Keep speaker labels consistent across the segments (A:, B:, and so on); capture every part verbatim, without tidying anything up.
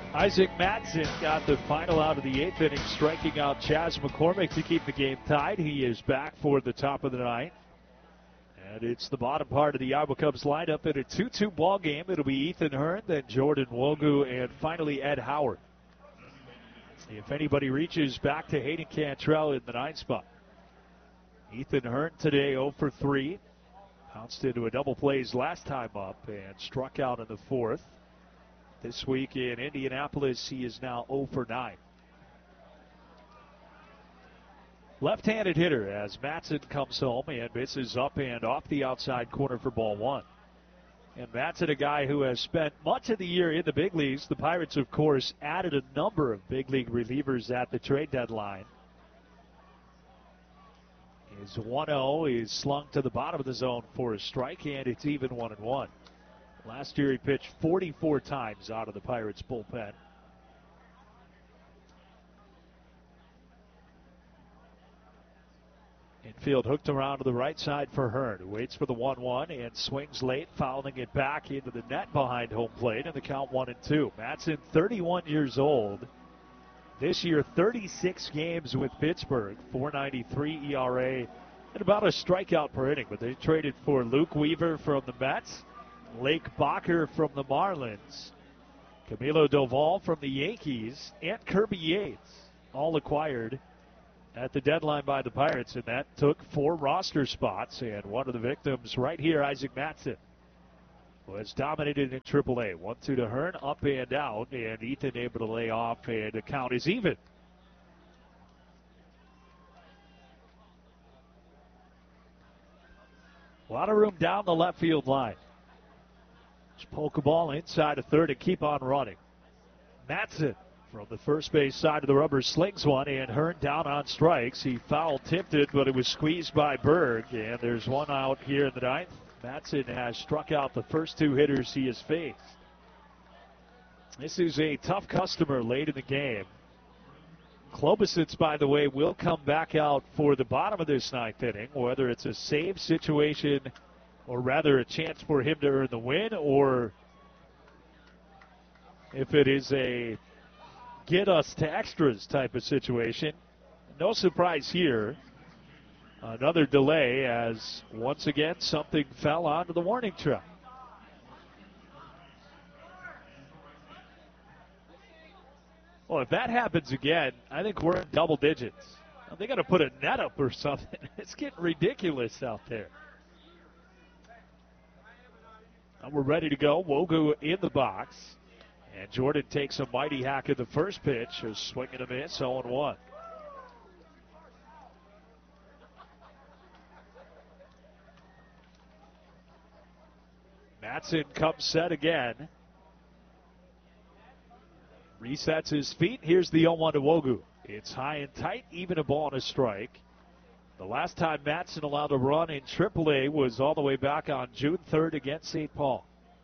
A: Isaac Matson got the final out of the eighth inning, striking out Chas McCormick to keep the game tied. He is back for the top of the ninth. And it's the bottom part of the Iowa Cubs lineup in a two two ball game. It'll be Ethan Hearn, then Jordan Wogu, and finally Ed Howard. If anybody reaches back to Hayden Cantrell in the ninth spot. Ethan Hearn today oh for three. Bounced into a double plays last time up and struck out in the fourth. This week in Indianapolis, he is now oh for nine. Left-handed hitter as Matson comes home and misses up and off the outside corner for ball one. And Matson, a guy who has spent much of the year in the big leagues. The Pirates, of course, added a number of big league relievers at the trade deadline. His one oh is slung to the bottom of the zone for a strike, and it's even one and one. Last year he pitched forty-four times out of the Pirates bullpen. Infield hooked around to the right side for Hearn, who waits for the one one and swings late, fouling it back into the net behind home plate, and the count one and two. Matson, thirty-one years old. This year, thirty-six games with Pittsburgh, four ninety-three E R A, and about a strikeout per inning. But they traded for Luke Weaver from the Mets, Lake Bacher from the Marlins, Camilo Doval from the Yankees, and Kirby Yates, all acquired at the deadline by the Pirates, and that took four roster spots. And one of the victims right here, Isaac Matson, was dominated in triple A. one two to Hearn, up and out, and Ethan able to lay off, and the count is even. A lot of room down the left field line. Just poke a ball inside a third and keep on running. Matson from the first base side of the rubber slings one, and Hearn down on strikes. He foul tipped it, but it was squeezed by Berg, and there's one out here in the ninth. Matson has struck out the first two hitters he has faced. This is a tough customer late in the game. Klobosits, by the way, will come back out for the bottom of this ninth inning, whether it's a save situation or rather a chance for him to earn the win, or if it is a get us to extras type of situation. No surprise here. Another delay as once again something fell onto the warning track. Well, if that happens again, I think we're in double digits. They got to put a net up or something. It's getting ridiculous out there. And we're ready to go. Wogu in the box. And Jordan takes a mighty hack at the first pitch. A swing and a miss, oh and one. Matson comes set again. Resets his feet. Here's the oh one to Wogu. It's high and tight, even a ball and a strike. The last time Matson allowed a run in triple A was all the way back on June third against Saint Paul.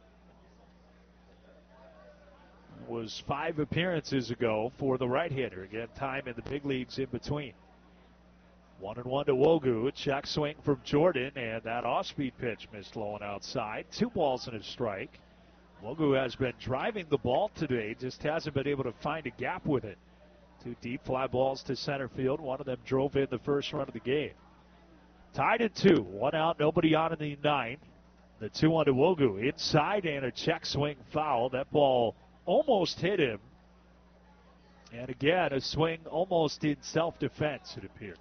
A: It was five appearances ago for the right-hander. Again, time in the big leagues in between. One and one to Wogu. Check swing from Jordan, and that off-speed pitch missed low and outside. Two balls and a strike. Wogu has been driving the ball today, just hasn't been able to find a gap with it. Two deep fly balls to center field. One of them drove in the first run of the game. Tied at two. One out, nobody on in the ninth. The two one to Wogu. Inside and a check swing foul. That ball almost hit him. And again, a swing almost in self-defense, it appeared.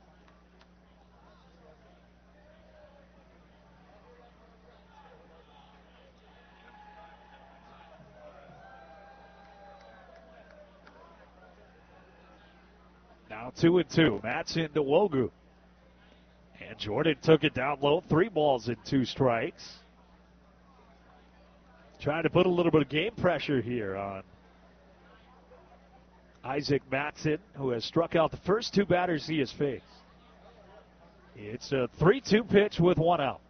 A: Now two and two. Matson to Wogu. And Jordan took it down low. Three balls and two strikes. Trying to put a little bit of game pressure here on Isaac Matson, who has struck out the first two batters he has faced. It's a three two pitch with one out.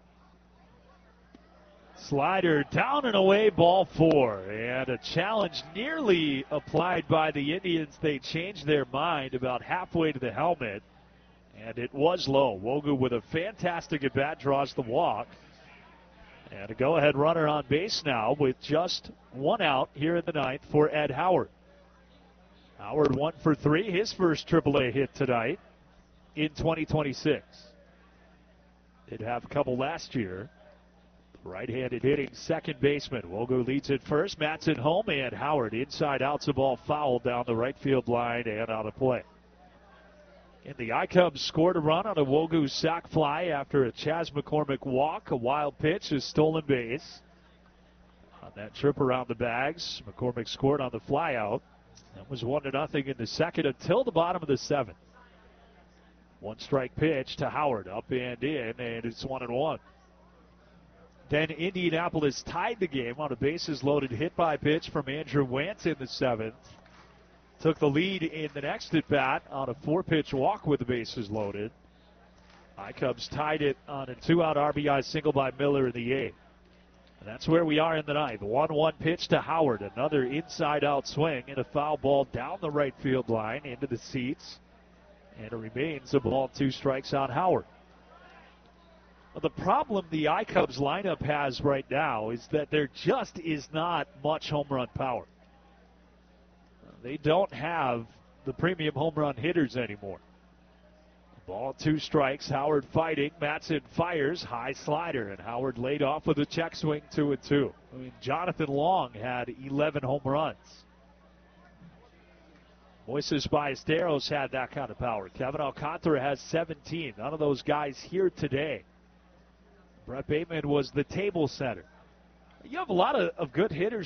A: Slider down and away, ball four. And a challenge nearly applied by the Indians. They changed their mind about halfway to the helmet, and it was low. Wogu with a fantastic at-bat draws the walk. And a go-ahead runner on base now with just one out here in the ninth for Ed Howard. Howard one for three, his first triple A hit tonight in twenty twenty-six. Did have a couple last year. Right-handed hitting second baseman. Wogo leads it first. Matson home, and Howard inside out. The ball fouled down the right field line and out of play. And the I-Cubs scored a run on a Wogo sac fly after a Chas McCormick walk. A wild pitch, a stolen base. On that trip around the bags, McCormick scored on the fly out. That was one to nothing in the second until the bottom of the seventh. One strike pitch to Howard, up and in, and it's one and one. Then Indianapolis tied the game on a bases-loaded hit-by pitch from Andrew Wentz in the seventh. Took the lead in the next at-bat on a four-pitch walk with the bases loaded. I-Cubs tied it on a two-out R B I single by Miller in the eighth. And that's where we are in the ninth. one one pitch to Howard. Another inside-out swing and a foul ball down the right field line into the seats. And it remains a ball, two strikes on Howard. Well, the problem the I-Cubs lineup has right now is that there just is not much home run power. They don't have the premium home run hitters anymore. Ball, two strikes. Howard fighting. Matson fires. High slider. And Howard laid off with a check swing, two and two. I mean, Jonathan Long had eleven home runs. Moises Ballesteros had that kind of power. Kevin Alcantara has seventeen. None of those guys here today. Brett Bateman was the table setter. You have a lot of, of good hitters